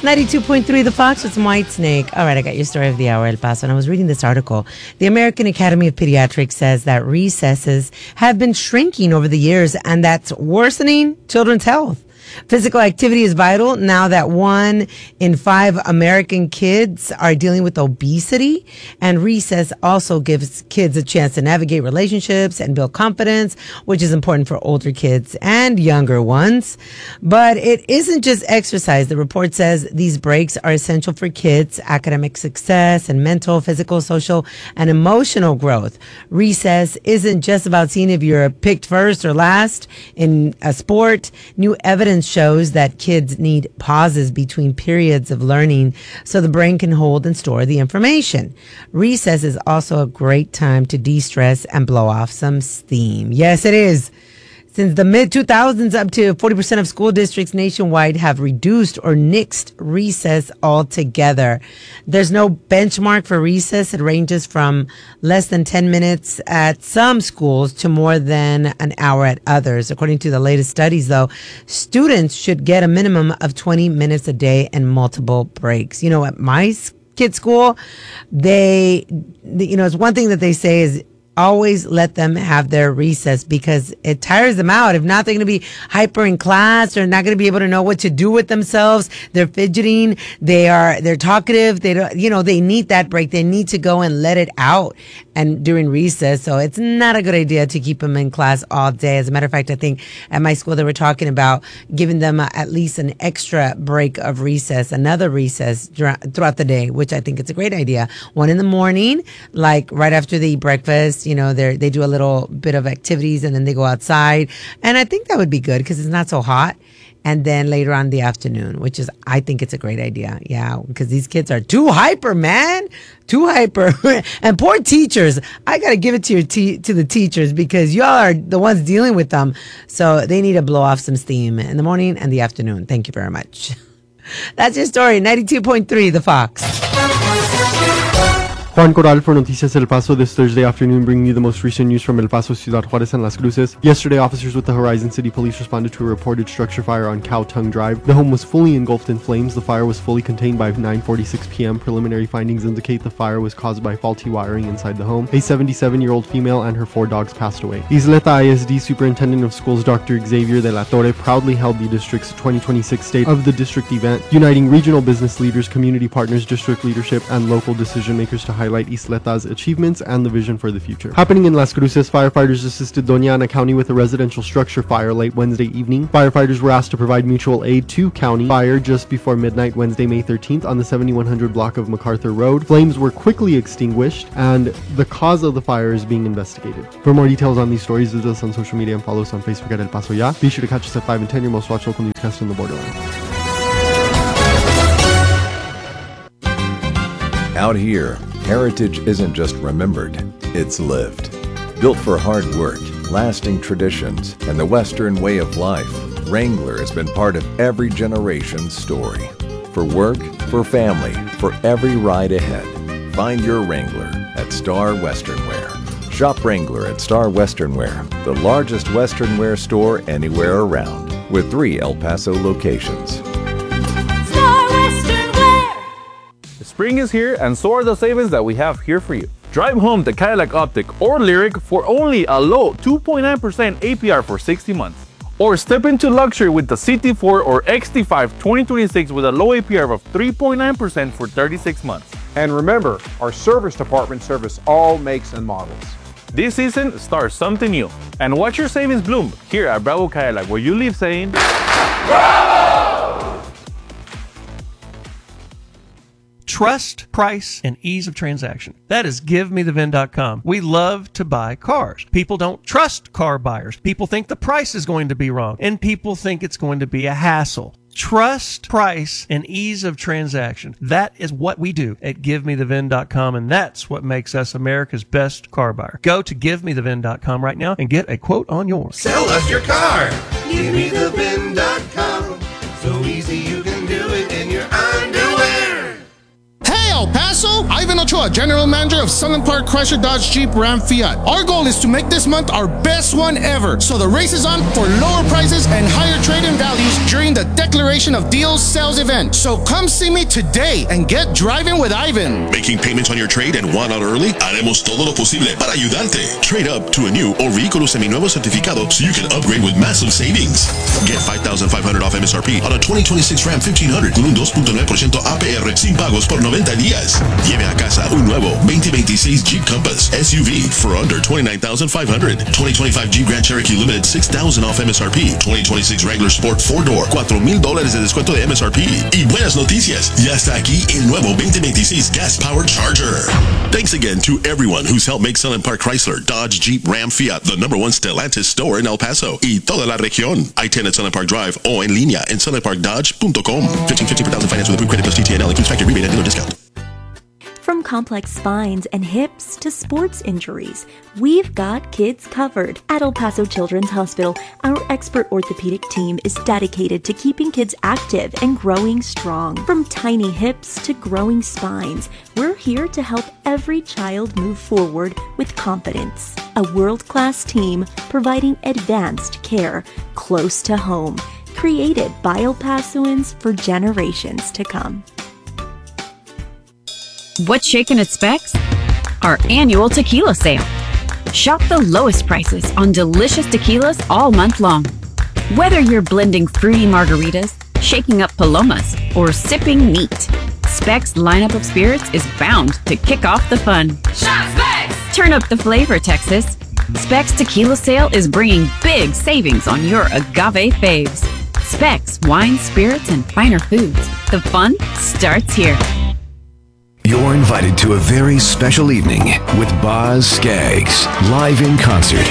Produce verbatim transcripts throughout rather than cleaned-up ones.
ninety-two point three The Fox with Whitesnake. All right, I got your story of the hour, El Paso, and I was reading this article. The American Academy of Pediatrics says that recesses have been shrinking over the years, and that's worsening children's health. Physical activity is vital now that one in five American kids are dealing with obesity, and recess also gives kids a chance to navigate relationships and build confidence, which is important for older kids and younger ones. But it isn't just exercise. The report says these breaks are essential for kids' academic success and mental, physical, social, and emotional growth. Recess isn't just about seeing if you're picked first or last in a sport. New evidence shows that kids need pauses between periods of learning so the brain can hold and store the information. Recess is also a great time to de-stress and blow off some steam. Yes, it is. Since the mid two thousands, up to forty percent of school districts nationwide have reduced or nixed recess altogether. There's no benchmark for recess. It ranges from less than ten minutes at some schools to more than an hour at others. According to the latest studies, though, students should get a minimum of twenty minutes a day and multiple breaks. You know, at my kid's school, they, you know, it's one thing that they say is, always let them have their recess because it tires them out. If not, they're going to be hyper in class. They're not going to be able to know what to do with themselves. They're fidgeting. They are, they're talkative. They don't, you know, they need that break. They need to go and let it out and during recess. So it's not a good idea to keep them in class all day. As a matter of fact, I think at my school, they were talking about giving them a, at least an extra break of recess, another recess throughout the day, which I think it's a great idea. One in the morning, like right after they eat breakfast. You know, they they do a little bit of activities and then they go outside. And I think that would be good because it's not so hot. And then later on in the afternoon, which is, I think it's a great idea. Yeah, because these kids are too hyper, man. Too hyper. And poor teachers. I got to give it to your te- to the teachers because y'all are the ones dealing with them. So they need to blow off some steam in the morning and the afternoon. Thank you very much. That's your story. ninety-two point three The Fox. Juan Corral for Noticias El Paso this Thursday afternoon, bringing you the most recent news from El Paso, Ciudad Juarez, and Las Cruces. Yesterday, officers with the Horizon City Police responded to a reported structure fire on Cow Tongue Drive. The home was fully engulfed in flames. The fire was fully contained by nine forty-six p.m. Preliminary findings indicate the fire was caused by faulty wiring inside the home. A seventy-seven-year-old female and her four dogs passed away. Isleta I S D Superintendent of Schools Doctor Xavier de la Torre proudly held the district's twenty twenty-six State of the District event, uniting regional business leaders, community partners, district leadership, and local decision makers to highlight Isleta's achievements and the vision for the future. Happening in Las Cruces, firefighters assisted Doña Ana County with a residential structure fire late Wednesday evening. Firefighters were asked to provide mutual aid to County Fire just before midnight Wednesday, May thirteenth on the seventy-one hundred block of MacArthur Road. Flames were quickly extinguished and the cause of the fire is being investigated. For more details on these stories, visit us on social media and follow us on Facebook at El Paso Ya. Be sure to catch us at five and ten, your most watched local newscast on the borderline. Out here, heritage isn't just remembered, it's lived. Built for hard work, lasting traditions, and the Western way of life, Wrangler has been part of every generation's story. For work, for family, for every ride ahead, find your Wrangler at Star Western Wear. Shop Wrangler at Star Western Wear, the largest Western wear store anywhere around, with three El Paso locations. Spring is here, and so are the savings that we have here for you. Drive home the Cadillac Optiq or Lyriq for only a low two point nine percent A P R for sixty months. Or step into luxury with the C T four or X T five twenty twenty-six with a low A P R of three point nine percent for thirty-six months. And remember, our service department service all makes and models. This season, start something new. And watch your savings bloom here at Bravo Cadillac, where you leave saying, Bravo! Trust, price, and ease of transaction. That is give me the V I N dot com. We love to buy cars. People don't trust car buyers. People think the price is going to be wrong, and people think it's going to be a hassle. Trust, price, and ease of transaction. That is what we do at give me the V I N dot com, and that's what makes us America's best car buyer. Go to give me the V I N dot com right now and get a quote on yours. Sell us your car. give me the V I N dot com. So easy you can do it in your underwear. Hey, El Paso! Ivan Ochoa General Manager of Sunland Park Chrysler Dodge Jeep Ram Fiat. Our goal is to make this month our best one ever. So the race is on for lower prices and higher trade-in values during the Declaration of Deals sales event. So come see me today and get driving with Ivan. Making payments on your trade and want out early? Haremos todo lo posible para ayudarte. Trade up to a new or vehículo seminuevo certificado so you can upgrade with massive savings. Get five thousand five hundred off M S R P on a twenty twenty-six Ram fifteen hundred con un dos punto nueve por ciento A P R sin pagos por noventa días. Lleve a casa un nuevo veinte veintiséis Jeep Compass S U V for under twenty-nine thousand five hundred. twenty twenty-five Jeep Grand Cherokee Limited six thousand off M S R P. twenty twenty-six Wrangler Sport four door cuatro mil dólares de descuento de M S R P. Y buenas noticias, ya está aquí el nuevo veinte veintiséis Gas Powered Charger. Thanks again to everyone who's helped make Sunland Park Chrysler, Dodge, Jeep, Ram, Fiat the number one Stellantis store in El Paso y toda la región. I ten at Sunland Park Drive o en línea en sunland park dodge punto com. fifteen fifty per thousand finance with approved credit plus T T N L includes factory rebate and dealer discount. From complex spines and hips to sports injuries, we've got kids covered. At El Paso Children's Hospital, our expert orthopedic team is dedicated to keeping kids active and growing strong. From tiny hips to growing spines, we're here to help every child move forward with confidence. A world-class team providing advanced care close to home, created by El Pasoans for generations to come. What's shaking at Specs? Our annual tequila sale. Shop the lowest prices on delicious tequilas all month long. Whether you're blending fruity margaritas, shaking up palomas, or sipping neat, Specs' lineup of spirits is bound to kick off the fun. Shop Specs! Turn up the flavor, Texas. Specs Tequila Sale is bringing big savings on your agave faves. Specs Wine, Spirits, and Finer Foods. The fun starts here. You're invited to a very special evening with Boz Scaggs, live in concert.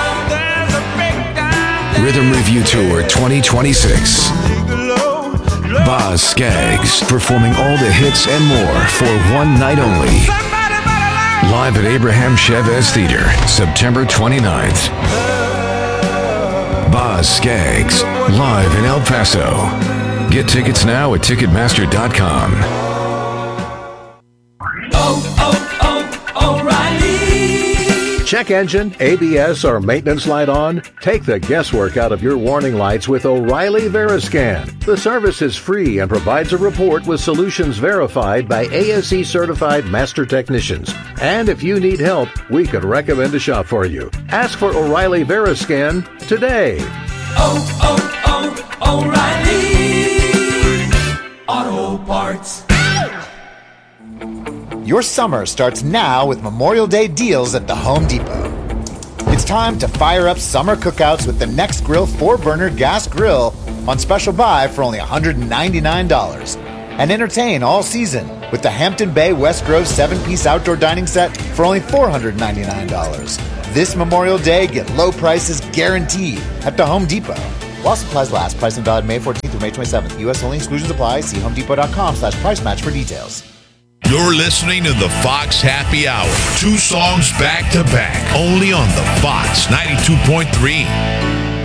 Rhythm Review Tour twenty twenty-six. Boz Scaggs performing all the hits and more for one night only. Live at Abraham Chavez Theater, September twenty-ninth. Boz Scaggs, live in El Paso. Get tickets now at ticketmaster dot com. Check engine, A B S, or maintenance light on? Take the guesswork out of your warning lights with O'Reilly Veriscan. The service is free and provides a report with solutions verified by A S E certified master technicians. And if you need help, we could recommend a shop for you. Ask for O'Reilly Veriscan today. Oh, oh, oh, O'Reilly Auto Parts. Your summer starts now with Memorial Day deals at the Home Depot. It's time to fire up summer cookouts with the Nextgrill four burner gas grill on special buy for only one hundred ninety-nine dollars. And entertain all season with the Hampton Bay West Grove seven piece outdoor dining set for only four hundred ninety-nine dollars. This Memorial Day, get low prices guaranteed at the Home Depot. While supplies last, price and valid May fourteenth through May twenty-seventh. U S only, exclusions apply. See homedepot.com slash price match for details. You're listening to the Fox Happy Hour. Two songs back to back, only on the Fox ninety-two point three.